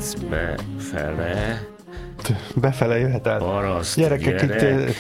befele. Befele jöhet el. Paraszt, gyerekek, gyerek.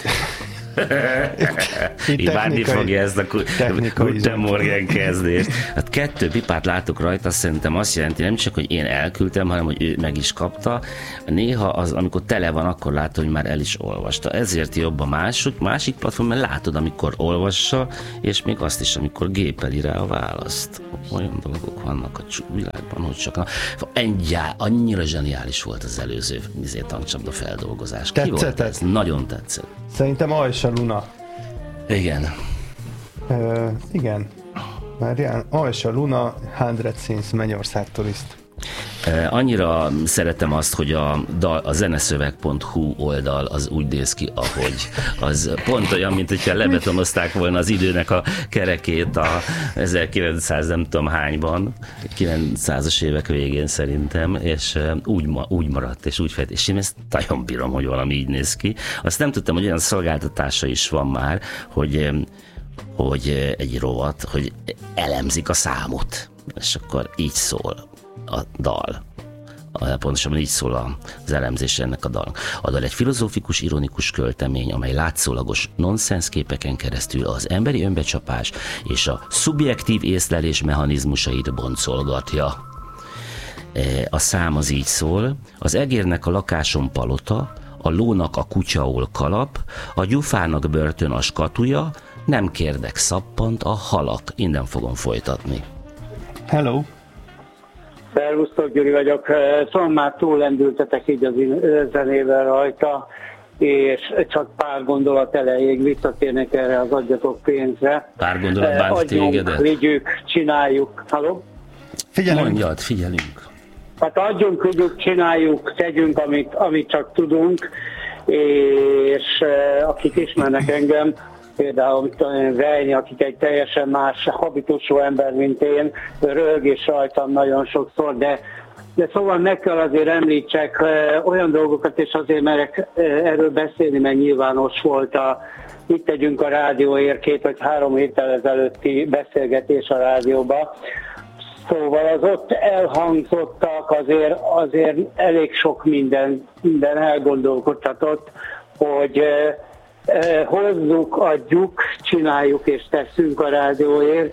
Imádni fogja ezt a Guten Morgen kezdést. Hát 2 pipát látok rajta, szerintem azt jelenti, nem csak, hogy én elküldtem, hanem, hogy ő meg is kapta. Néha az, amikor tele van, akkor látod, hogy már el is olvasta. Ezért jobb a másik platform, mert látod, amikor olvassa, és még azt is, amikor gépeli rá a választ. Olyan dolgok vannak a világban, hogy csak annyira zseniális volt az előző tankcsapda feldolgozás. Tetszett ez? Nagyon tetszett. Szerintem Ajsa Luna. Igen. Igen. Várjál, Ajsa Luna, 100 Scenes, Mennyország Turist. Annyira szeretem azt, hogy a zeneszöveg.hu oldal az úgy néz ki, ahogy az pont olyan, mint hogyha lebetonozták volna az időnek a kerekét a 1900 nem tudom hányban, 900-as évek végén szerintem, és úgy maradt, és úgy fejt, és én ezt nagyon bírom, hogy valami így néz ki. Azt nem tudtam, hogy olyan szolgáltatása is van már, hogy egy rovat, hogy elemzik a számot, és akkor így szól a dal. Pontosabban így szól az elemzés ennek a dalnak. A dal egy filozófikus, ironikus költemény, amely látszólagos nonsens képeken keresztül az emberi önbecsapás és a szubjektív észlelés mechanizmusait boncolgatja. A szám az így szól: az egérnek a lakáson palota, a lónak a kutyaól kalap, a gyufának börtön a skatuja, nem kérdek szappant a halak. Innen fogom folytatni. Hello! Szervusztok, Gyuri vagyok. Szóval már túllendültetek így az zenével rajta, és csak pár gondolat elejéig visszatérnek erre az adjatok pénzre. Pár gondolat bánt tégedet? Vigyük, csináljuk. Halló? Figyelünk. Mondjad, figyelünk. Hát adjunk, vigyük, csináljuk, tegyünk, amit csak tudunk, és akik ismernek engem, például Vejni, akik egy teljesen más habitusú ember, mint én, röhög is rajtam nagyon sokszor, de szóval meg kell azért említsek olyan dolgokat, és azért merek erről beszélni, mert nyilvános volt itt tegyünk a rádióért 2 vagy 3 héttel ezelőtti beszélgetés a rádióba. Szóval az ott elhangzottak azért elég sok minden elgondolkodtatott, hogy hozzuk, adjuk, csináljuk és teszünk a rádióért,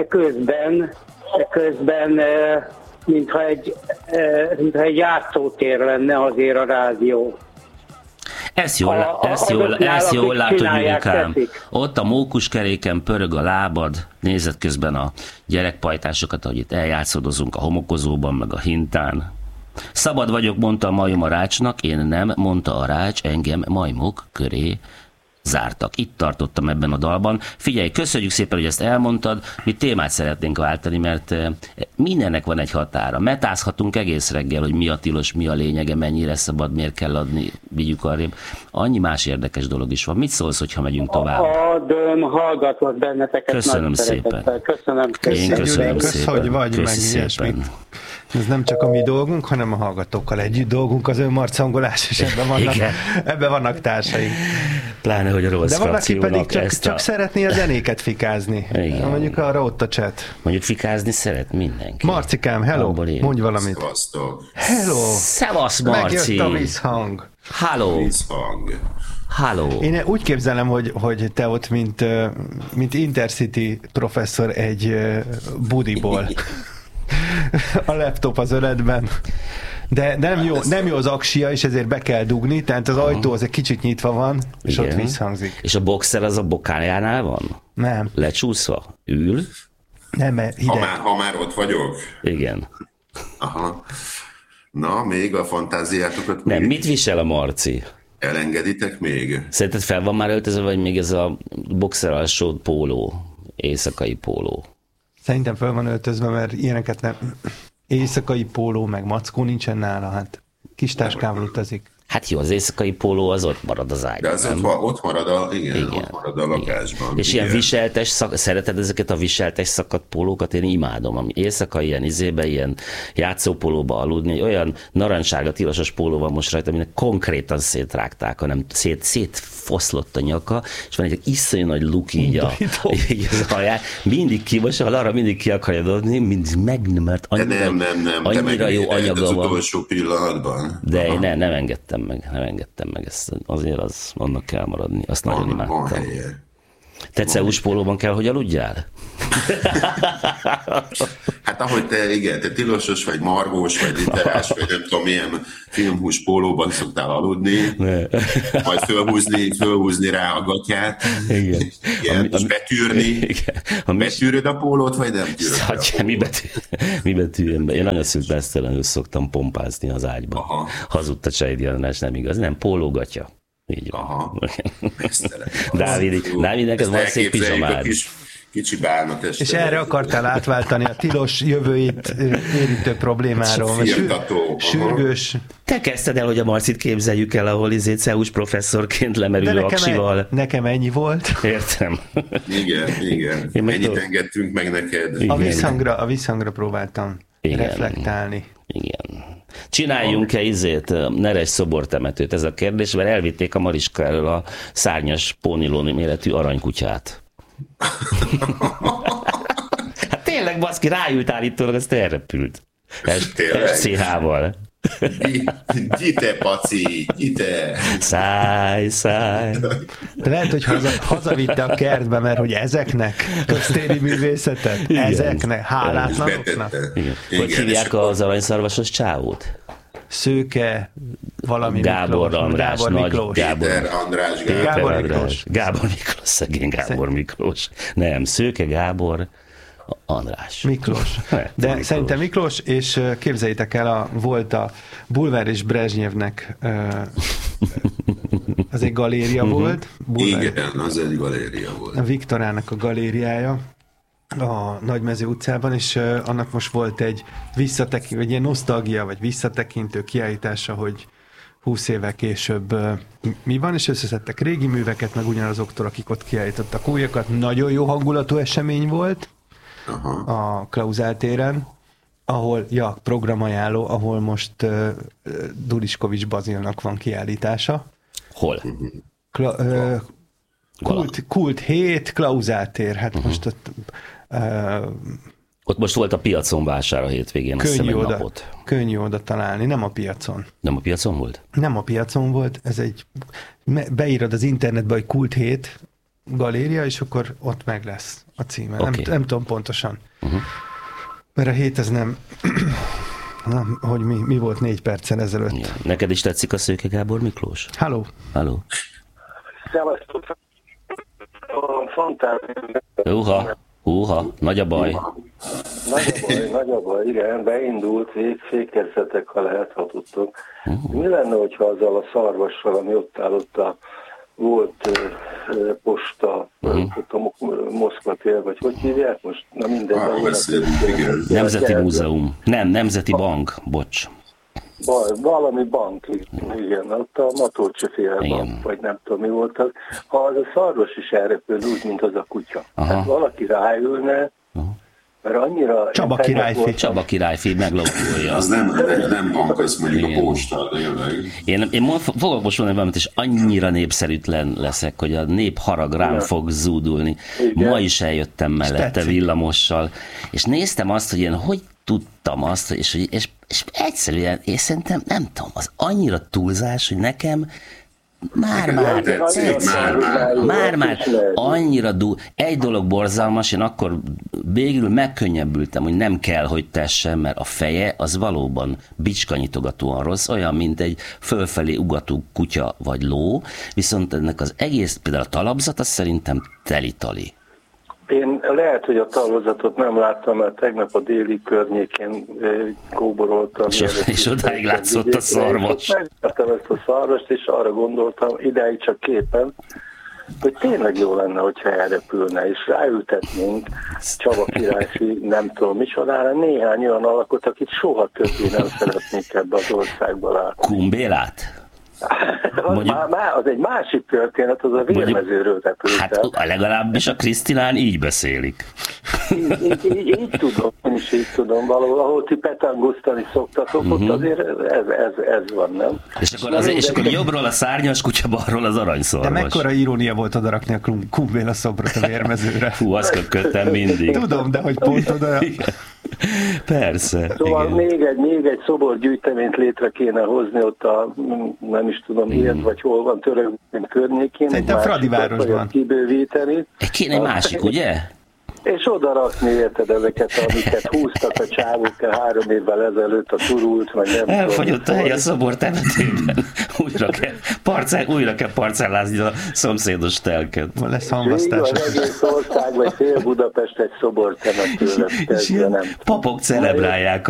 közben mintha egy játszótér lenne azért a rádió. Ezt jól látod, Gyurikám. Ott a mókuskeréken pörög a lábad, nézed közben a gyerekpajtásokat, ahogy itt eljátszódozunk a homokozóban, meg a hintán. Szabad vagyok, mondta a majom a rácsnak, én nem, mondta a rács, engem majmok köré zártak. Itt tartottam ebben a dalban. Figyelj, köszönjük szépen, hogy ezt elmondtad, mi témát szeretnénk váltani, mert mindennek van egy határa. Metázhatunk egész reggel, hogy mi a tilos, mi a lényege, mennyire szabad, miért kell adni, vigyük arrébb. Annyi más érdekes dolog is van. Mit szólsz, hogyha megyünk tovább? Hallgatlak benneteket. Köszönöm szépen. Köszönöm szépen. Hogy vagy meg ilyesmi. Ez nem csak a mi dolgunk, hanem a hallgatókkal együtt dolgunk, az önmarcangolás, és ebben vannak társaink. Pláne, hogy a rossz de van, aki pedig csak a... szeretné a zenéket fikázni. Igen. Mondjuk arra ott a chat. Mondjuk fikázni szeret mindenki. Marcikám, hello, mondj valamit. Szevasztok. Hello. Szevasz, Marci. Megjött a vízhang. Hello. Vízhang. Hello. Én úgy képzelem, hogy te ott, mint Intercity professzor egy budiból. A laptop az öletben. De nem jó az aksia, és ezért be kell dugni, tehát az ajtó az egy kicsit nyitva van, és igen. Ott visszhangzik. És a boxer az a bokájánál van? Nem. Lecsúszva? Ül? Nem, mert hideg. Ha már ott vagyok? Igen. Aha. Na, még a fantáziátokat nem, mit visel a Marci? Elengeditek még? Szerinted fel van már öltözve, vagy még ez a boxer alsó póló, éjszakai póló? Szerintem fel van öltözve, mert ilyeneket nem... Éjszakai póló, meg mackó nincsen nála, hát kis táskával utazik. Hát jó, az éjszakai póló az ott marad az ágyban. De az ott marad ott marad a lakásban. És ilyen viseltes, szereted ezeket a viseltes szakadt pólókat? Én imádom. Ami éjszaka ilyen ilyen játszópólóba aludni, olyan narancssárga tilosos póló van most rajta, aminek konkrétan szétrágták, hanem szétfoszlott a nyaka, és van egy iszonyú nagy luk így az alján. Mindig kimosol, arra mindig ki akarja dobni, mindig mert annyira jó anyaga van. Az utolsó pillanatban. De én nem engedtem meg ezt. Azért annak kell maradni. Azt nagyon imádtam. Te CEU-s pólóban kell, hogy aludjál? Hát ahogy te tilosos, vagy margós, vagy literás, vagy nem tudom, milyen filmhús pólóban szoktál aludni, majd fölhúzni rá a gatyát, és betűrni. Betűröd a pólót, vagy nem tűröd a pólót? Mi betűröm be? Én nagyon szültesztelenül szoktam pompázni az ágyba. Hazudta Csejdi András, nem igaz. Nem, pólógatya. Így van. Aha. Dávidnek ez van szép pizsamád. Kicsi bálna testre. És erre akartál átváltani a tilos jövőit érintő problémáról. Sürgős. Te kezdted el, hogy a Marcit képzeljük el, ahol CEU-s professzorként lemerül aksival. Nekem ennyi volt. Értem. Igen. Ennyit engedtünk meg neked. A visszhangra próbáltam reflektálni. Igen. Csináljunk-e neres szobortemetőt? Ez a kérdés, mert elvitték a Mariska elől a szárnyas pónilóni méretű aranykutyát. Hát tényleg, baszki, ráült állítólag, azt elrepült. SCH-val. Gyite, paci, gyite! Száj. De lehet, hogy hazavitte a kertbe, mert hogy ezeknek köztéri művészetet? Igen. Ezeknek? Hálátlanoknak? Hogy hívják az aranyszarvasos csávót? Szőke, valami Gábor Miklós, András, Gábor Miklós. Gábor Miklós. Gábor Miklós, szegény Gábor Miklós. Nem, Szőke Gábor András. Miklós. De Miklós. Szerintem Miklós, és képzeljétek el, volt a Bulvár és Brezsnyevnek az egy galéria volt. Igen, az egy galéria volt. A Viktorának a galériája a Nagymező utcában, és annak most volt egy egy ilyen nosztalgia, vagy visszatekintő kiállítása, hogy 20 évvel később mi van, és összeszedtek régi műveket, meg ugyanazoktól, akik ott kiállítottak újakat. Nagyon jó hangulatú esemény volt. Aha. A Klauzál téren, ahol, programajánló, ahol most Duliskovics Bazilnak van kiállítása. Hol? Kult 7, Klauzál tér, hát most ott... Ott most volt a piacon vásár a hétvégén, azt hiszem egy napot. Könnyű oda találni, nem a piacon. Nem a piacon volt? Nem a piacon volt, ez beírod az internetbe, hogy Kult 7 galéria, és akkor ott meg lesz a címe. Okay. Nem tudom pontosan. Mert a 7 ez nem... hogy mi volt 4 perccel ezelőtt. Ja. Neked is tetszik a Szőke Gábor Miklós? Halló. Szevasztok. Húha, nagy a baj. Nagy a baj, igen, beindult, fékezzetek, ha lehet, ha tudtok. Mi lenne, hogyha azzal a szarvassal, ami ott állott volt posta, ott a Moszkva tér, vagy hogy hívják most? Na minden. Nemzeti Múzeum. Nem, Nemzeti Bank, bocs. Valami bank, igen, ott a Matolcsi félbank, vagy nem tudom mi volt az. Ha az a szarvas is elrepül úgy, mint az a kutya. Hát valaki ráülne, mert annyira... Csaba királyfi meglókolja. Az nem bank, az mondjuk a posta, de Én fogok most mondani valamit, és annyira népszerűtlen leszek, hogy a nép harag rám fog zúdulni. Igen. Ma is eljöttem mellette villamossal, és néztem azt, hogy én hogy tudtam azt, és egyszerűen, és szerintem, nem tudom, az annyira túlzás, hogy nekem már annyira egy dolog borzalmas, én akkor végül megkönnyebbültem, hogy nem kell, hogy tessen, mert a feje az valóban bicskanyitogatóan rossz, olyan, mint egy fölfelé ugató kutya vagy ló, viszont ennek az egész, például a talapzat, az szerintem teli-tali. Én lehet, hogy a talvazatot nem láttam, mert tegnap a déli környékén kóboroltam. És odáig látszott a szarvas. Megláttam ezt a szarvast, és arra gondoltam, idáig csak képen, hogy tényleg jó lenne, hogyha elrepülne, és ráültetnénk Csaba királyfi, nem tudom micsodára, néhány olyan alakot, akit soha többé nem szeretnék ebbe az országba látni. Kumbélát? Az egy másik történet, az a Vérmezőről repült el. Hát legalábbis a Krisztinán így beszélik. Így tudom, én is így tudom, valahol, ahol ti petangusztani szoktatok, ott azért ez van, nem? És akkor jobbról a szárnyas kutya, balról az aranyszarvas. De mekkora irónia volt odarakni a Kumbéla szobrot a Vérmezőre? Hú, azt köpködtem mindig. Tudom, de hogy pont oda... Persze. Szóval még egy szoborgyűjteményt létre kéne hozni ott a, nem is tudom, miért vagy hol van, Törökben környékén. Szerintem Fradivárosban. Kibővíteni. Kéne egy másik, ugye? És oda rakni, érted, ezeket, amiket húztak a csávok 3 évvel ezelőtt, a turult, meg nem elfogyott a hely a szobor temetőben. Újra kell parcellázni a szomszédos telket. Lesz hamvasztás. Az egész ország, vagy fél Budapest egy szobor temető lesz. Papok celebrálják a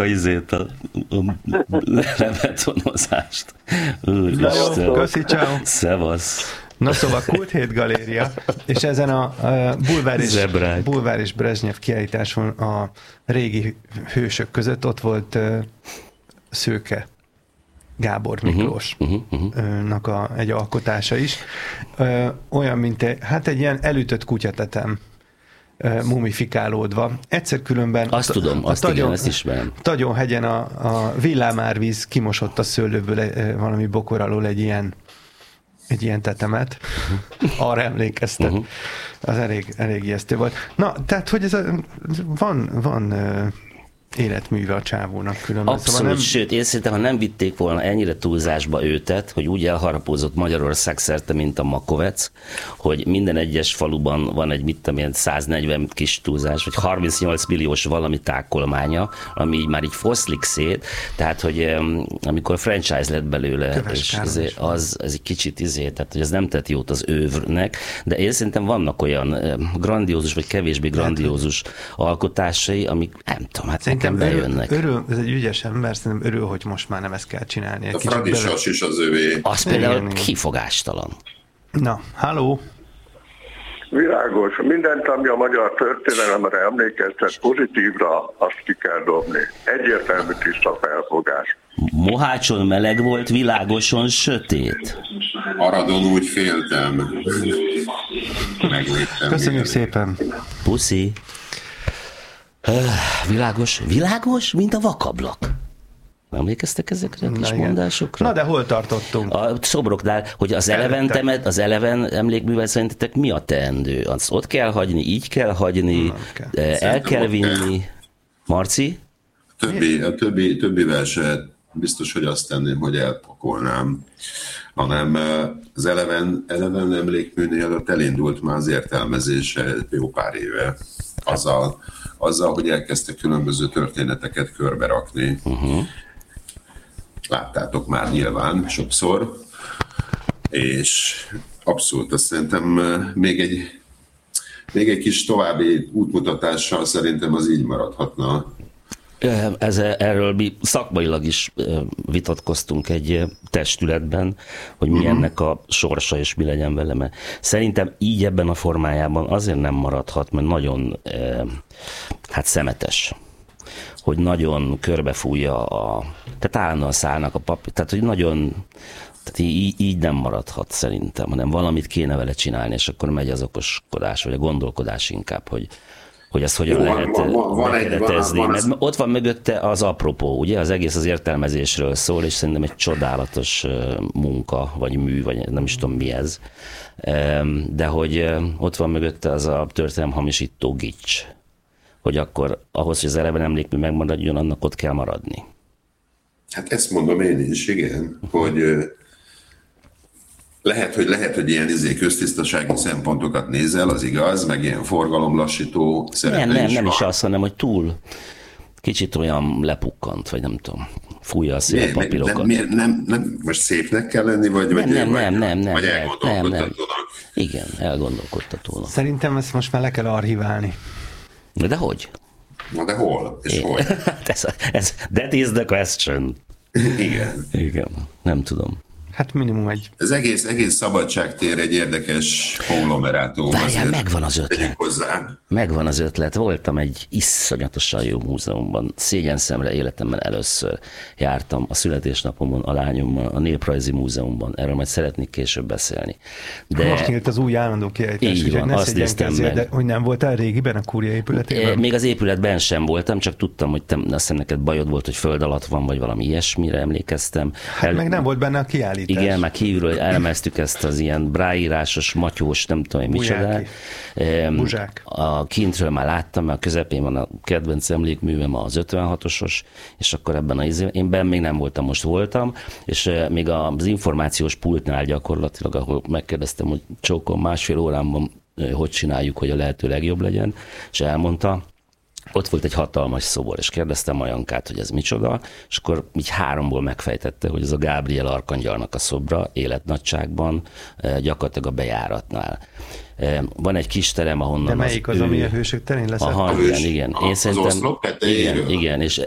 lebetonozást. Na jó, köszi, ciao. Szevasz. Na szóval Kult Hét Galéria, és ezen a Bulvár és Brezsnyev kiállításon a régi hősök között ott volt Szőke Gábor Miklósnak egy alkotása is. Olyan, mint egy ilyen elütött kutyatetem mumifikálódva. Egyszer különben azt tudom, ezt ismerem. Tagyonhegyen a villámárvíz kimosott a szőlőből valami bokor alól egy ilyen tetemet. Arra emlékeztet. Az elég ijesztő volt. Na, tehát, hogy van életműve a csávónak különben. Abszolút, szóval sőt, én szerintem, ha nem vitték volna ennyire túlzásba őtet, hogy úgy elharapózott Magyarország szerte, mint a Makovec, hogy minden egyes faluban van egy 140 kis túlzás, vagy 38 milliós valami tákolmánya, ami így már így foszlik szét, tehát, hogy amikor franchise lett belőle, és az egy kicsit tehát, hogy ez nem tett jót az ővrnek, de én szerintem vannak olyan grandiózus, vagy kevésbé grandiózus alkotásai, amik nem tudom, hát nekem bejönnek. Ez egy ügyes ember, szerintem örül, hogy most már nem ezt kell csinálni. A Fradisas is az övé. Az például kifogástalan. Na, halló! Világos. Mindent, ami a magyar történelemre emlékeztet, pozitívra, azt ki kell dobni. Egyértelmű tiszta felfogás. Mohácson meleg volt, világoson sötét. Aradon úgy féltem. Megléptem. Köszönjük szépen. Puszi. Világos, mint a vakablak. Emlékeztek ezekre a kis mondásokra? Na, de hol tartottunk? A szobroknál, hogy az Eleven emlékművel szerintetek mi a teendő? Azt ott kell hagyni, így kell hagyni, el kell vinni. Marci? A többi verset biztos, hogy azt tenném, hogy elpakolnám, hanem az Eleven emlékműnél ott elindult már az értelmezése jó pár éve. Azzal, hogy elkezdte különböző történeteket körberakni. Láttátok már nyilván sokszor, és abszolút azt szerintem még egy kis további útmutatással szerintem az így maradhatna. Erről mi szakmailag is vitatkoztunk egy testületben, hogy mi ennek a sorsa és mi legyen vele, mert szerintem így ebben a formájában azért nem maradhat, mert nagyon szemetes, hogy nagyon körbefújja tehát állandóan szállnak a papír, tehát hogy nagyon, tehát így nem maradhat szerintem, hanem valamit kéne vele csinálni, és akkor megy az okoskodás, vagy a gondolkodás inkább, hogy ezt hogyan lehet bekeretezni. Mert ott van mögötte az apropó, ugye? Az egész az értelmezésről szól, és szerintem egy csodálatos munka, vagy mű, vagy nem is tudom mi ez. De hogy ott van mögötte az a történelem hamisító gics, hogy akkor ahhoz, hogy az Eleven emlékmű megmaradjon, annak ott kell maradni. Hát ezt mondom én is, igen, hogy lehet, hogy ilyen köztisztasági szempontokat nézel, az igaz, meg ilyen forgalomlassító szerepe nem is azt, hanem hogy túl kicsit olyan lepukkant, vagy nem tudom, fújja a szél a papírokat. Nem, most szépnek kell lenni, vagy elgondolkodtatónak? Igen, elgondolkodtatónak. Szerintem ezt most már le kell archiválni. De hogy? Na de hol? És hol? That is the question. Igen. Nem tudom. Hát minimum egy. Ez egész szabadságtér egy érdekes konglomerátum. Várjál, megvan az ötlet. Megvan az ötlet. Voltam egy iszonyatosan jó múzeumban. Szégyenszemre életemben először jártam a születésnapomon a lányommal a Néprajzi Múzeumban. Erről majd szeretnék később beszélni. De most nyílt az új állandó kiállítás. Így van, azt néztem meg. De hogy nem voltál régiben a Kúria épületében? Még az épületben sem voltam, csak tudtam, hogy azt hiszem neked bajod volt, hogy föld alatt van, vagy valami ilyesmire emlékeztem. Hát meg nem volt benne a kiállítás. Igen, meg kívülről elemeztük ezt az ilyen bráírásos, matyós, nem tudom, micsoda. Buzsák. A kintről már láttam, mert a közepén van a kedvenc emlékművem, az 56-osos, és akkor ebben én benn még nem voltam, most voltam, és még az információs pultnál gyakorlatilag, ahol megkérdeztem, hogy csókom 1,5 órán hogy csináljuk, hogy a lehető legjobb legyen, és elmondta, ott volt egy hatalmas szobor, és kérdeztem Majankát, hogy ez micsoda, és akkor így 3-ból megfejtette, hogy ez a Gábriel arkangyalnak a szobra, életnagyságban, gyakorlatilag a bejáratnál. Van egy kis terem, ahonnan... De melyik az, ami a Hősök terén lesz? Aha, igen. Én szerintem... Igen, és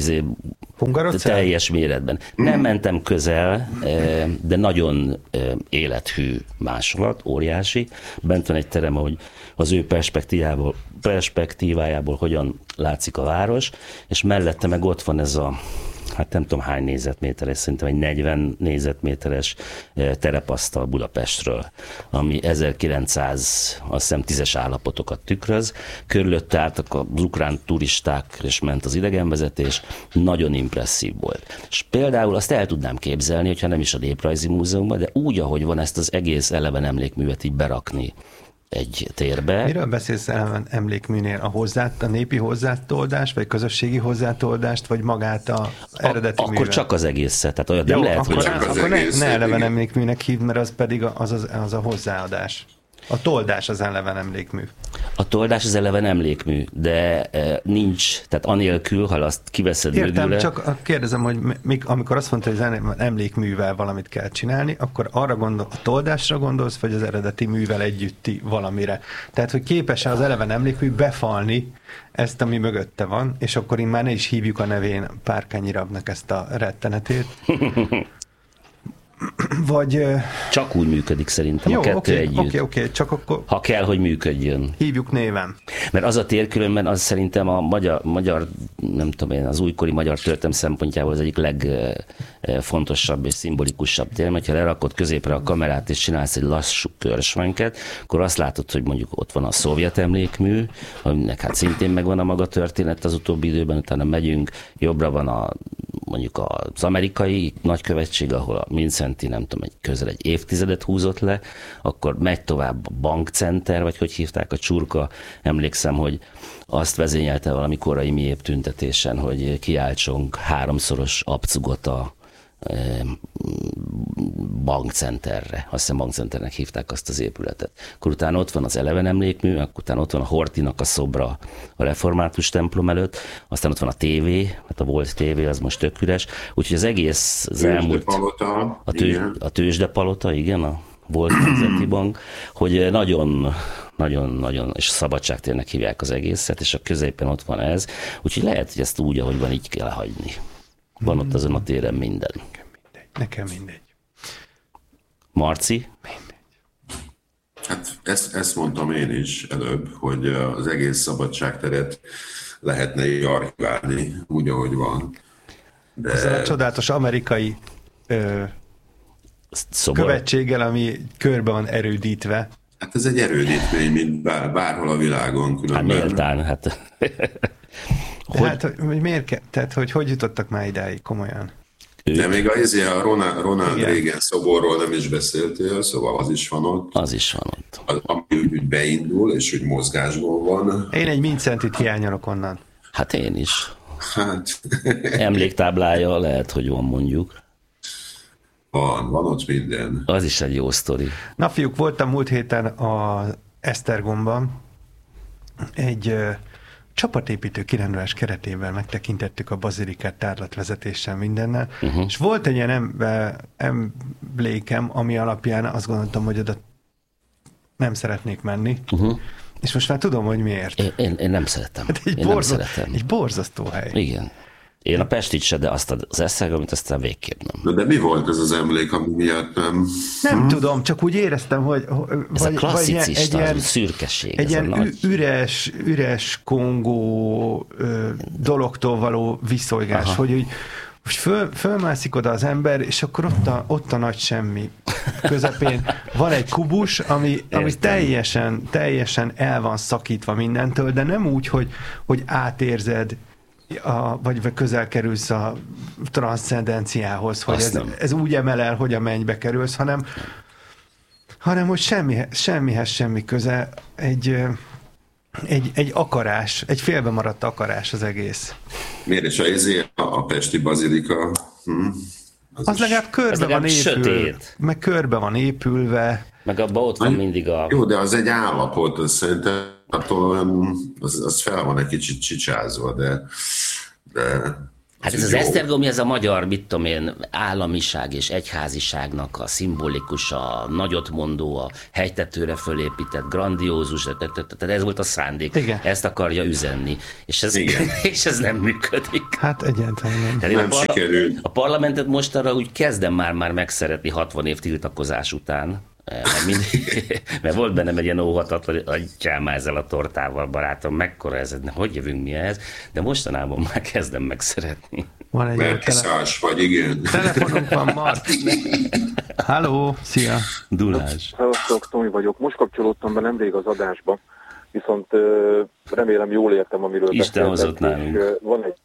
teljes méretben. Nem mentem közel, de nagyon élethű másolat, óriási. Bent van egy terem, ahogy az ő perspektívájából hogyan látszik a város, és mellette meg ott van ez a, hát nem tudom hány négyzetméteres, szerintem egy 40 négyzetméteres terepasztal Budapestről, ami 1910-es állapotokat tükröz. Körülött álltak az ukrán turisták, és ment az idegenvezetés, nagyon impresszív volt. És például azt el tudnám képzelni, hogyha nem is a Néprajzi Múzeumban, de úgy, ahogy van, ezt az egész eleven emlékművet így berakni egy térbe. Miről beszélsz emlékműnél? A népi hozzátoldást, vagy közösségi hozzátoldást, vagy magát az eredeti művet? Akkor csak az egészet, tehát olyan nem lehet, hogy... Akkor ne eleven emlékműnek hívd, mert az pedig az a hozzáadás. A toldás az eleven emlékmű. A toldás az eleven emlékmű, de nincs, tehát anélkül, ha azt kiveszed mögőle... Csak kérdezem, hogy amikor azt mondta, hogy az emlékművel valamit kell csinálni, akkor arra a toldásra gondolsz, vagy az eredeti művel együtti valamire? Tehát, hogy képes-e az eleven emlékmű befalni ezt, ami mögötte van, és akkor már ne is hívjuk a nevén Párkányi Rabnak ezt a rettenetét. Vagy... Csak úgy működik szerintem jó, a kettő együtt. Oké, csak akkor... Ha kell, hogy működjön. Hívjuk néven. Mert az a térkülönben az szerintem a magyar nem tudom én, az újkori magyar történelem szempontjából az egyik legfontosabb és szimbolikusabb tér, mert ha lerakod középre a kamerát és csinálsz egy lassú körsvenket, akkor azt látod, hogy mondjuk ott van a szovjet emlékmű, aminek hát szintén megvan a maga történet az utóbbi időben, utána megyünk, jobbra van mondjuk az amerikai nagykövetség, ahol a Mindszenty, nem tudom, közel egy évtizedet húzott le, akkor megy tovább a bankcenter, vagy hogy hívták, a Csurka, emlékszem, hogy azt vezényelte valami korai miébb tüntetésen, hogy kiáltsunk 3-szoros abcugot a bankcenterre. Azt hiszem bankcenternek hívták azt az épületet. Akkor utána ott van az eleven emlékmű, akkor utána ott van a Horthynak a szobra a református templom előtt, aztán ott van a tévé, hát a volt tévé, az most tök üres. Úgyhogy az egész az elmúlt... A Tőzsdepalota, igen, a volt Nemzeti Bank, hogy nagyon, és szabadságtérnek hívják az egészet, és a középen ott van ez. Úgyhogy lehet, hogy ezt úgy, ahogy van, így kell hagyni. Van ott azon a téren minden. Nekem mindegy. Marci? Hát ezt mondtam én is előbb, hogy az egész szabadságteret lehetne archiválni, úgy, ahogy van. De... Ez a csodálatos amerikai követséggel, ami körbe van erődítve. Hát ez egy erődítmény, mint bárhol a világon különben. Hát méltán, hát... Hát, miért tehát, hogy jutottak már idáig komolyan? De még a Ronald Reagan szoborról nem is beszéltél, szóval az is van ott. Az is van ott. Ami úgy beindul, és úgy mozgásból van. Én egy Mindszentyt hiányolok onnan. Hát én is. Hát... Emléktáblája lehet, hogy van mondjuk. Van ott minden. Az is egy jó sztori. Na fiúk, voltam múlt héten az Esztergomban, egy csapatépítő kirándulás keretében megtekintettük a bazilikát tárlatvezetéssel mindennel, és volt egy ilyen emlékem, ami alapján azt gondoltam, hogy oda nem szeretnék menni, és most már tudom, hogy miért. Én nem szeretem. Hát egy borzasztó hely. Igen. Én a Pestit se, de azt az Esztergomit aztán végképp nem. De mi volt ez az emlék, ami miatt nem? Nem tudom, csak úgy éreztem, hogy... Ez a klasszicista, egy szürkesség. Egy ilyen üres kongó dologtól való viszolygás, hogy úgy fölmászik oda az ember, és akkor ott a nagy semmi közepén van egy kubus, ami teljesen el van szakítva mindentől, de nem úgy, hogy átérzed, vagy közel kerülsz a transzcendenciához, hogy ez úgy emel el, hogy a mennybe kerülsz, hanem hogy semmihez semmi köze, egy akarás, egy félbemaradt akarás az egész. Miért is a pesti bazilika? Az legalább körbe van épülve. Meg körbe van épülve. Meg abban ott van mindig a... Jó, de az egy állapot, az szerintem attól az fel van egy kicsit csicsázva, de hát ez az Esztergomi, ez a magyar, mit tudom én, államiság és egyháziságnak a szimbolikus, a nagyotmondó, a hegytetőre fölépített, grandiózus, tehát ez volt a szándék. Igen. Ezt akarja üzenni. És ez nem működik. Hát egyáltalán nem. Sikerült. A parlamentet mostanra úgy kezdem már megszeretni 60 év tiltakozás után. Mert volt bennem egy ilyen óhatatlan, hogy csámá ezzel a tortával, barátom, mekkora ez, hogy jövünk mi ehhez, de mostanában már kezdem megszeretni. Van egy mert kiszás vagy, igen. Telefonunk van, Marci. Halló, szia. Dulás. Sziasztok, Tomi vagyok. Most kapcsolódtam be nemrég az adásba, viszont remélem jól értem, amiről Isten hozott nálunk.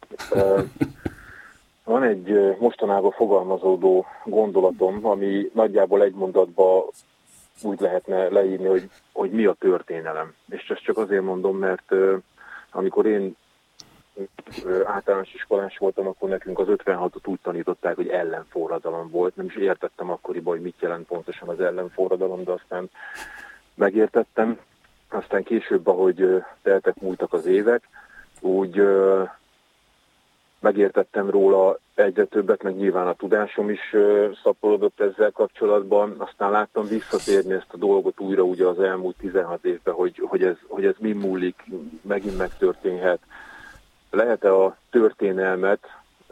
Van egy mostanában fogalmazódó gondolatom, ami nagyjából egy mondatba úgy lehetne leírni, hogy mi a történelem. És ezt csak azért mondom, mert amikor én általános iskolás voltam, akkor nekünk az 56-ot úgy tanították, hogy ellenforradalom volt. Nem is értettem akkoriban, hogy mit jelent pontosan az ellenforradalom, de aztán megértettem. Aztán később, ahogy teltek múltak az évek, úgy megértettem róla egyre többet, meg nyilván a tudásom is szaporodott ezzel kapcsolatban. Aztán láttam visszatérni ezt a dolgot újra ugye az elmúlt 16 évben, hogy ez mi múlik, megint megtörténhet. Lehet-e a történelmet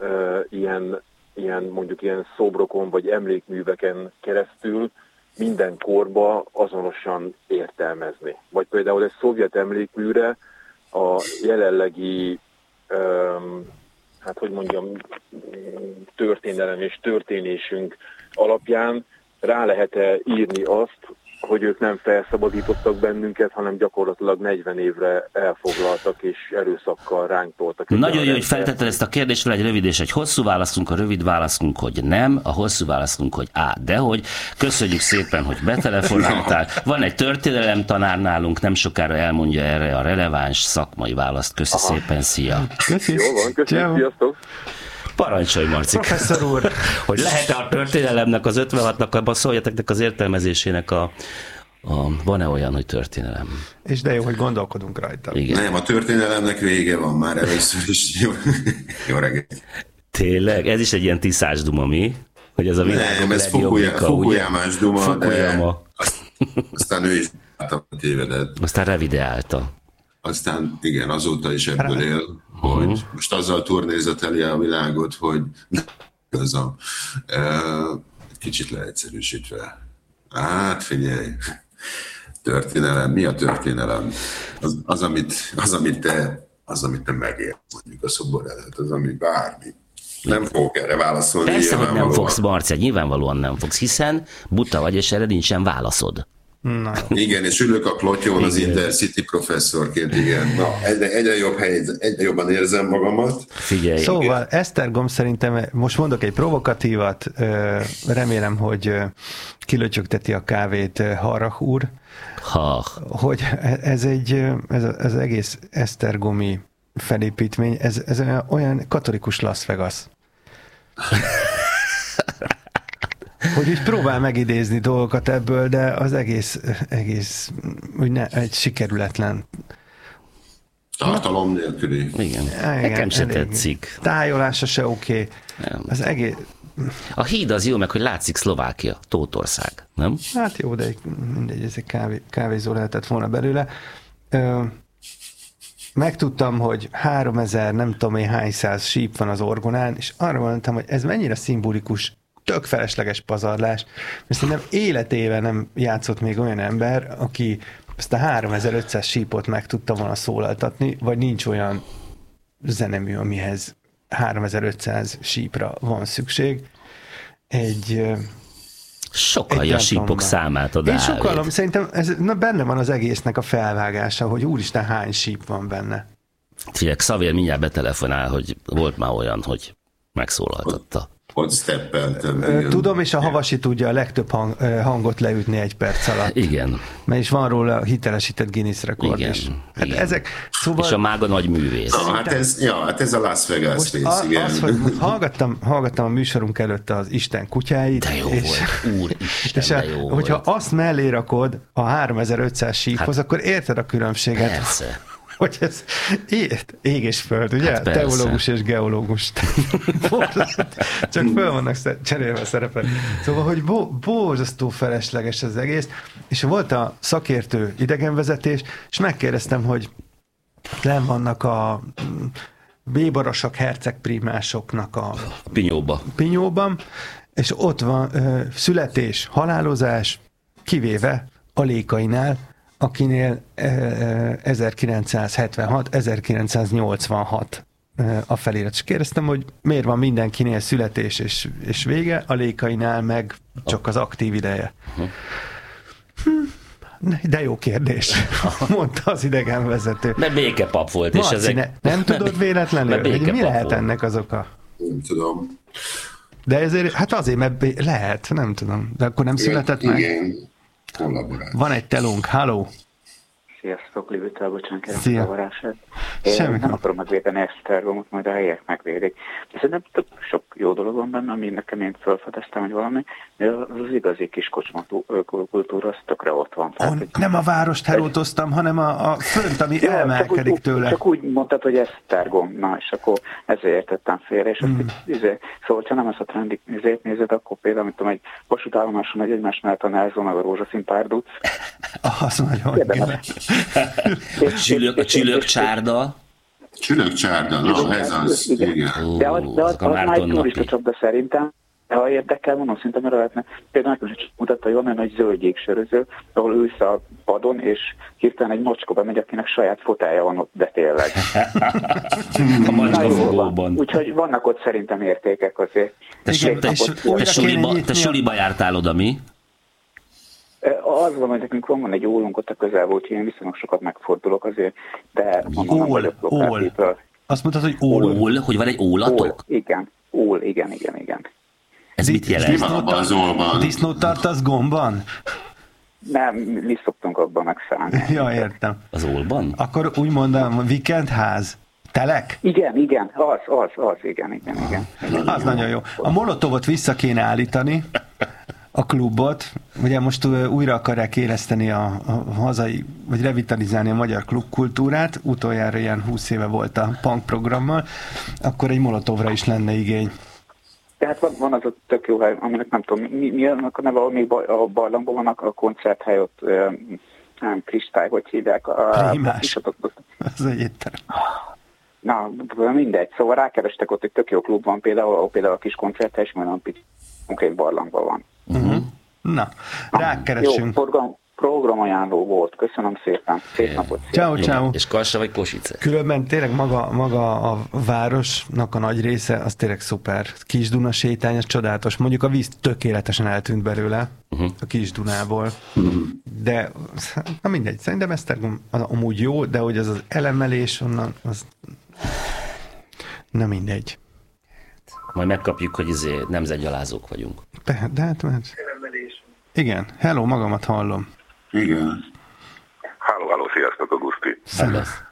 ilyen szobrokon vagy emlékműveken keresztül minden korba azonosan értelmezni? Vagy például egy szovjet emlékműre a jelenlegi történelem és történésünk alapján rá lehet-e írni azt, hogy ők nem felszabadítottak bennünket, hanem gyakorlatilag 40 évre elfoglaltak és erőszakkal ránk toltak. Nagyon jó, hogy feltetted ezt a kérdést, egy rövid és egy hosszú válaszunk, a rövid válaszunk, hogy nem, a hosszú válaszunk, hogy dehogy. Köszönjük szépen, hogy betelefonáltál. Van egy történelemtanár nálunk, nem sokára elmondja erre a releváns szakmai választ. Köszi szépen, szia! Köszi. Jó van, köszönjük, sziasztok! Parancsolj, Marcik! Professzor úr! Hogy lehet-e a történelemnek, az 56-nak, abban szóljatok az értelmezésének van-e olyan, hogy történelem? És de jó, hogy gondolkodunk rajta. Igen. Nem, a történelemnek vége van már először is. Jó reggelt! Tényleg? Ez is egy ilyen tiszás duma, mi? Hogy ez a világ nem, ez Fukuyamás duma, Fukuyama. De aztán ő is tévedett. Aztán revideálta. Aztán igen, azóta is ebből él, hogy most azzal turnézateli a világot, hogy igazam, kicsit leegyszerűsítve. Hát figyelj, történelem, mi a történelem? Az amit te megérsz, mondjuk a szobor előtt, az, ami bármi. Nem fogok erre válaszolni. Persze, hogy nem fogsz, Marci, nyilvánvalóan nem fogsz, hiszen buta vagy, és erre nincsen válaszod. Na. Igen, és ülök a klottyón az Intercity professzorként, igen. Na, egyre jobban érzem magamat. Figyelj. Szóval Esztergom szerintem, most mondok egy provokatívat, remélem, hogy kilöcsögteti a kávét Harrach úr, hogy ez az egész esztergomi felépítmény, ez olyan katolikus Las Vegas. Hogy úgy próbál megidézni dolgokat ebből, de az egész úgy egy sikerületlen. Tartalom nélküli. Igen. Nekem se tetszik. Tájolása se oké. Az egész... A híd az jó, meg hogy látszik Szlovákia, Tótország, nem? Hát jó, de mindegy, ez egy kávézó lehetett volna belőle. megtudtam, hogy 3000, nem tudom én hány száz síp van az orgonán, és arra mondtam, hogy ez mennyire szimbolikus, tök felesleges pazarlás, mert szerintem életében nem játszott még olyan ember, aki ezt a 3500 sípot meg tudta volna szólaltatni, vagy nincs olyan zenemű, amihez 3500 sípra van szükség. Sokalja a sípok számát a Dávid. Én sokalom, szerintem benne van az egésznek a felvágása, hogy úristen, hány síp van benne. Figyelj, Xavier mindjárt betelefonál, hogy volt már olyan, hogy megszólaltatta. Ott steppeltem. Tudom, és a Havasi tudja a legtöbb hangot leütni 1 perc alatt. Igen. Mert is van róla hitelesített Guinness rekord is. Hát igen. Ezek, szóval... És a mága nagy művész. Hát ez a Las Vegas rész, igen. Az, hogy hallgattam a műsorunk előtt az Isten kutyáit. De jó volt, úristen, de jó volt. Hogyha azt mellé rakod a 3500 síphoz, akkor érted a különbséget. Persze. Hogy ez ég és föld, ugye? Hát teológus és geológus. Csak föl vannak cserélve a szerepek. Szóval, hogy borzasztó felesleges az egész, és volt a szakértő idegenvezetés, és megkérdeztem, hogy lenn vannak a bébarosak, hercegprímásoknak a Pinyóban, és ott van születés, halálozás, kivéve a Lékainál, akinél 1976-1986 a felirat. És kérdeztem, hogy miért van mindenkinél születés és vége, a Lékainál meg csak az aktív ideje. De jó kérdés, mondta az idegenvezető. Mert békepap volt. Marci, és ezek... nem tudod véletlenül, hogy mi lehet volt. Ennek az oka? Nem tudom. De ezért, hát azért, mert lehet, nem tudom. De akkor nem született meg? Igen. Van egy telónk, halló! Sziasztok, Libitől, bocsánat, kérem a zavarását. Én nem akarom megvédeni Esztergomot, majd a helyiek megvédik. De szerintem több sok jó dolog van benne, ami nekem én felfedeztem, hogy valami, de az igazi kis kocsmakultúra, az tökre ott van. Tehát, hogy... Nem a várost herótoztam, hanem a fönt, ami elmelkedik tőle. Csak úgy mondtad, hogy Esztergom, na, és akkor ezért értettem félre, és szóval, ha nem ezt a trendi nézed, akkor például, mint tudom, egy vasútállomáson megy egymás mellett a Nelson, meg a rózsaszín párduc. Az nagyon A Csülökcsárda. Csülökcsárda, na ez az. Igen. De az már egy turista csapda szerintem. Ha érdekel, mondom, szinte, mert lehetne. Például nekem is mutatta, hogy van egy nagy zöld jégsöröző, ahol ülsz a padon, és hirtelen egy macska bemegy, akinek saját fotelja van ott, de tényleg. A macskafogóban. Úgyhogy vannak ott szerintem értékek azért. Te suliba jártál oda, mi? Az van, hogy nekünk van egy ólunk ott a közelben, úgyhogy én viszonylag sokat megfordulok azért, de mondom, vagyok lokálpítől. Azt mondtad, hogy ól? Hogy van egy ólatok? Igen. Igen. Ez mit jelent? Disznót tartasz gomban? Nem, mi szoktunk abban megszállni. Ja, értem. Az ólban? Akkor úgy mondom, vikendház? Telek? Igen, igen. Az nagyon jó. A Molotovot vissza kéne állítani, a klubot. Ugye most újra akarják éleszteni a hazai, vagy revitalizálni a magyar klubkultúrát. Utoljára ilyen 20 éve volt a punk programmal. Akkor egy Molotovra is lenne igény. Tehát van az a tök jó hely, aminek nem tudom, mi annak a neve, ahol még a barlangban vannak a koncerthely, ott nem kristály, hogy hívják. Primás. Az egy étterem. Na, mindegy. Szóval rákerestek, ott egy tök jó klub van például a kis koncerthely, és majd a konkrét barlangban van. Na, rákeresünk. Jó, programajánló volt. Köszönöm szépen. Szép napot. Ciao. És Kassa vagy Kosice? Különben tényleg maga a városnak a nagy része, az tényleg szuper. Kis-Duna sétány, ez csodálatos. Mondjuk a víz tökéletesen eltűnt belőle a Kis-Dunából. De, na mindegy, szerintem Esztergom amúgy jó, de hogy az elemelés onnan, az na mindegy. Majd megkapjuk, hogy nemzetgyalázók vagyunk. De hát már... Igen, hello, magamat hallom. Igen. Halló, sziasztok, Auguszti. Szevasz.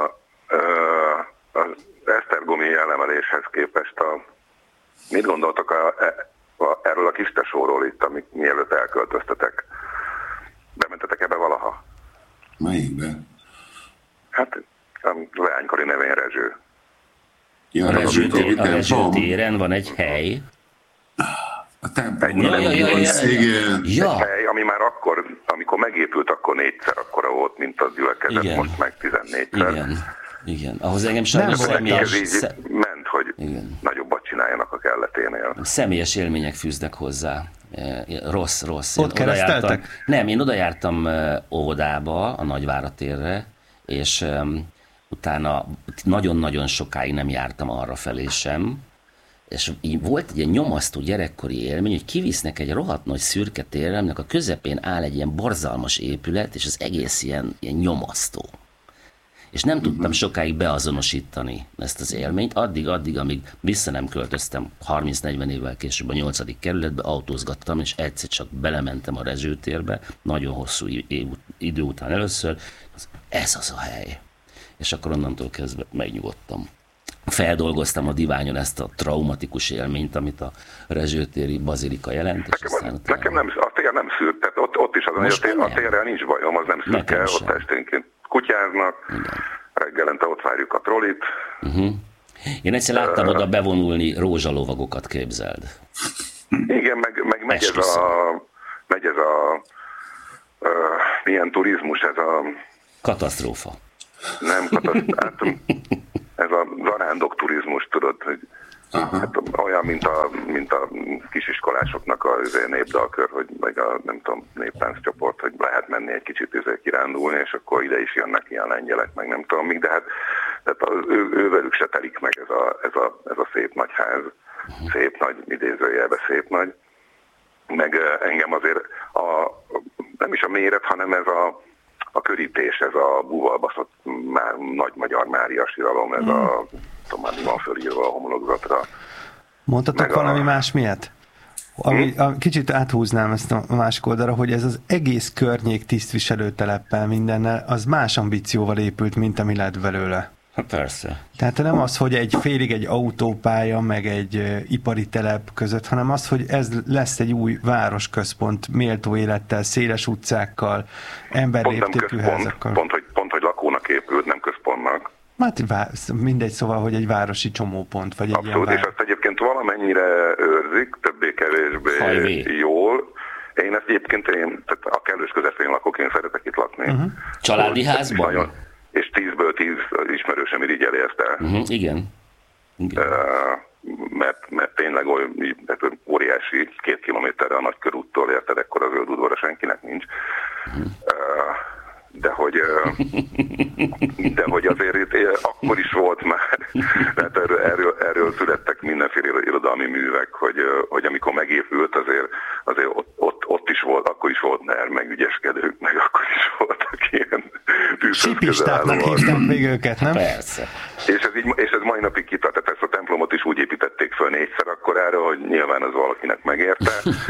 Az esztergomi elemeléshez képest mit gondoltak erről a kis tesóról itt, mielőtt elköltöztetek? Bementetek ebbe valaha? Melyikbe? Hát a leánykori nevén Rezső. Ja, a Rezső téren van egy hely. A templom. Egy hely, ami már akkor, amikor megépült, akkor 4-szer akkora volt, mint a gyülekezet, most meg 14-szer. Igen. Igen, ahhoz engem sajnos személyes... ment, hogy igen. Nagyobbat csináljanak a kelleténél. Személyes élmények fűznek hozzá. Rossz. Ott kereszteltek? Nem, én oda jártam óvodába, a Nagyváratérre, és utána nagyon-nagyon sokáig nem jártam arra felé sem, és így volt egy ilyen nyomasztó gyerekkori élmény, hogy kivisznek egy rohadt nagy szürke térre, aminek a közepén áll egy ilyen borzalmas épület, és az egész ilyen nyomasztó. És nem tudtam sokáig beazonosítani ezt az élményt, addig, amíg vissza nem költöztem 30-40 évvel később a 8. kerületbe, autózgattam, és egyszer csak belementem a Rezső térbe, nagyon hosszú idő után először, ez az a hely. És akkor onnantól kezdve megnyugodtam. Feldolgoztam a diványon ezt a traumatikus élményt, amit a Rezsőtéri bazilika jelent. Nekem nem, a tér nem szűrt, tehát ott is a térrel nincs bajom, az nem szürke, ott esténként kutyáznak, reggelente ott várjuk a trollit. Én egyszer láttam oda bevonulni rózsalovagokat, képzeld. Igen, meg megy ez a milyen turizmus, ez a... Katasztrófa. Nem katasztrófa, ez a zarándok turizmus, tudod, hogy hát olyan, mint a kisiskolásoknak a népdalkör, hogy meg a nem tudom, néptánccsoport, hogy lehet menni egy kicsit kirándulni, és akkor ide is jönnek ilyen lengyelek, meg nem tudom mik, de hát ővelük se telik meg ez a szép nagy ház, szép nagy, idézőjelbe szép nagy, meg engem azért nem is a méret, hanem ez a körítés, ez a búvalbaszott nagy magyar Mária síralom, ez a tudom, mi van fölírva a homlokzatra. Mondtatok valami más miatt? Kicsit áthúznám ezt a másik oldalra, hogy ez az egész környék tisztviselőteleppel mindennel, az más ambícióval épült, mint ami lett belőle. Hát persze. Tehát nem az, hogy félig egy autópálya, meg egy ipari telep között, hanem az, hogy ez lesz egy új városközpont, méltó élettel, széles utcákkal, emberléptékű házakkal. Pont, hogy lakónak épült, nem központnak. Hát mindegy, szóval, hogy egy városi csomópont, vagy egy abszolút, és azt egyébként valamennyire őrzik, többé-kevésbé jól. Én ezt egyébként tehát a kellős közepén lakok, én szeretek itt lakni. Családi házban? És 10-ből 10 ismerősöm irigyeli ezt el. Igen. Mert tényleg óriási, 2 kilométerre a Nagykörúttól, érted, ekkor a zöld udvarra senkinek nincs. De hogy azért akkor is volt már, mert erről születtek mindenféle irodalmi művek, hogy amikor megépült, azért ott is volt, akkor is volt meg ügyeskedők, meg akkor is voltak ilyen sipistáknak hívták még őket, nem? Persze. És ez mai napig kitart, tehát ezt a templomot is úgy építették föl 4-szer akkorára, hogy nyilván az valakinek megérte.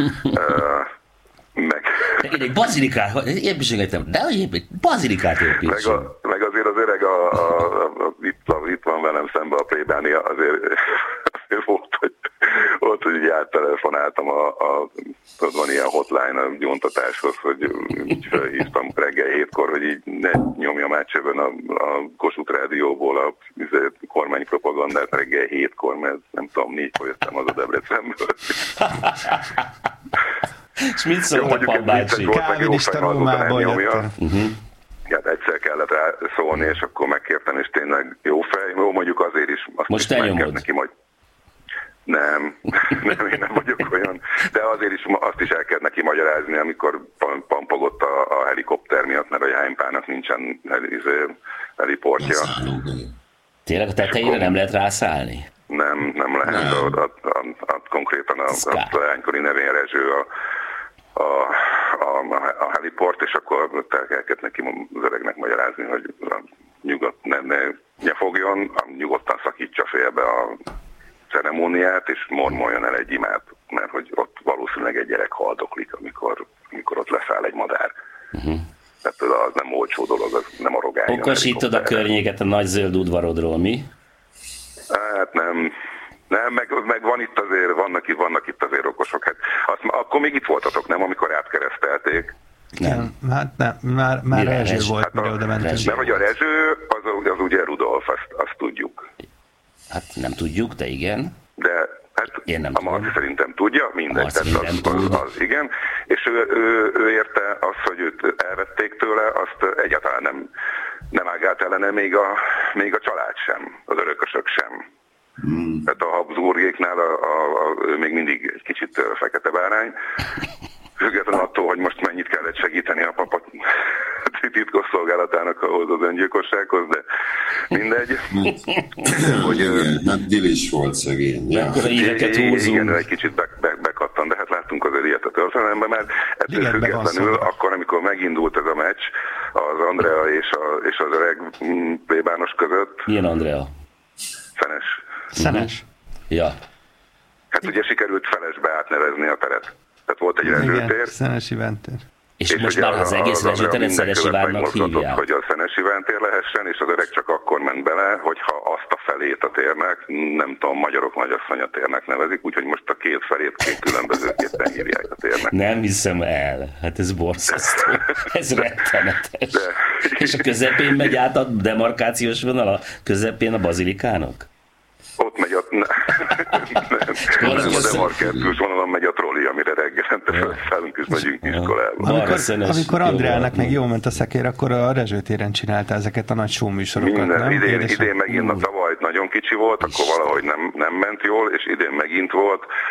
Egy bazilikát, én is engedtem, de hogy bazilikát építsünk. Meg azért az öreg itt van velem szembe a plébánia, azért volt, hogy így áttelefonáltam tudod, van ilyen hotline a gyóntatáshoz, hogy felhívtam reggel 7-kor, hogy így ne nyomjam át csövön a Kossuth Rádióból a kormánypropagandát reggel 7-kor, mert nem tudom, 4-kor jöttem az a Debrecenből. És mit szólt a papbácsi? Kávinista Rómából jöttem. Hát egyszer kellett rá szólni, és akkor megkértem, és tényleg jó fej. Jó, mondjuk azért is. Most elnyomod. Neki majd. Nem, én nem vagyok olyan. De azért is azt is el kell neki magyarázni, amikor pampogott a helikopter miatt, mert a Jánypának nincsen heliportja. Tényleg a tetejére nem lehet rászállni? Nem lehet. Konkrétan a lánykori nevén Rezső a heliport, és akkor el kellett neki az öregnek magyarázni, hogy nyugodt, ne fogjon, nyugodtan szakítsa félbe a ceremóniát, és mormoljon el egy imát, mert hogy ott valószínűleg egy gyerek haldoklik, amikor ott leszáll egy madár. Tehát az nem olcsó dolog, az nem arrogálja. Okosítod a környéket a nagy zöld udvarodról, mi? Hát nem, meg van itt azért, vannak itt azért okosok. Hát akkor még itt voltatok, nem, amikor átkeresztelték? Nem, hát nem, már Rezső volt, mire oda mentünk. Mert hogy a Rezső, az ugye Rudolf, azt tudjuk. Hát nem tudjuk, de igen. De hát Én nem a Marci szerintem tudja, mindegy, az igen. És ő érte azt, hogy őt elvették tőle, azt egyáltalán nem ágált ellene, még a család sem, az örökösök sem. Tehát a Habsburgéknál ő még mindig egy kicsit fekete bárány. Függetlenül attól, hogy most mennyit kellett segíteni a papa titkos szolgálatának ahhoz az öngyilkossághoz, de mindegy. Hát Dilis volt szegény. Igen, egy kicsit bekattan, de hát láttunk azért ilyet a történelemben, mert ettől függetlenül akkor, amikor megindult ez a meccs, az Andrea és az öreg plébános között. Milyen Andrea? Szenes. Ja. Hát ugye sikerült Felesbe átnevezni a teret. Tehát volt egy rezsőtér. Szenesi Vántér. És most már az egész rezsőteret Szenesi Várnak hívják. Hogy a Szenesi Vántér lehessen, és az öreg csak akkor ment bele, hogyha azt a felét a térnek, nem tudom, magyarok Nagyasszonya térnek nevezik, úgyhogy most a két felét két különbözőképpen hívják a térnek. Nem hiszem el. Hát ez borzasztó. Ez rettenetes. És a közepén megy át a demarkációs vonal, a közepén a bazilikának? Ott megy a demarkációs vonalon megy a trolli, amire reggelente felszállunk és megyünk iskolába. Amikor Andreának meg jól ment a szekér, akkor a rezsőtéren csinálta ezeket a nagy show műsorokat, nem? Idén megint a tavaly nagyon kicsi volt, akkor valahogy nem ment jól, és idén megint volt.